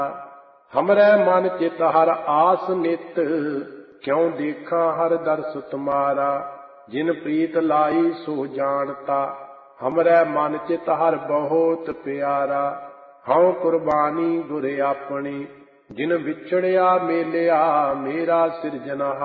हमरै मन चित हर आस नित, क्यों देखा हर दर्श तुम्हारा। जिन प्रीत लाई सो जानता, हमरै मन चित हर बहुत प्यारा। हऊँ कुर्बानी गुर अपनी, जिन बिछड़िया मेलिया मेरा सिरजनहारा।